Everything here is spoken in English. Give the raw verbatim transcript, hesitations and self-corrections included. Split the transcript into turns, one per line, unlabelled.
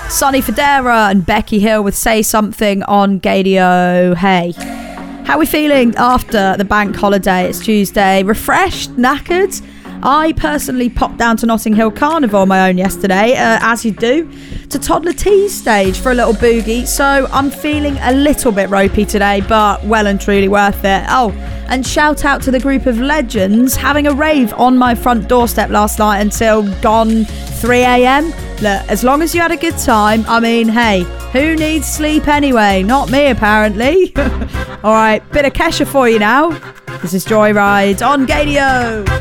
Sonny Federa and Becky Hill with Say Something on Gadio. Hey, how are we feeling after the bank holiday? It's Tuesday. Refreshed? Knackered? I personally popped down to Notting Hill Carnival on my own yesterday, uh, as you do, to Toddler Tease stage for a little boogie. So I'm feeling a little bit ropey today, but well and truly worth it. Oh, and shout out to the group of legends having a rave on my front doorstep last night until gone three a.m. Look, as long as you had a good time, I mean, hey, who needs sleep anyway? Not me, apparently. All right, bit of Kesha for you now. This is Joyride on Gadio.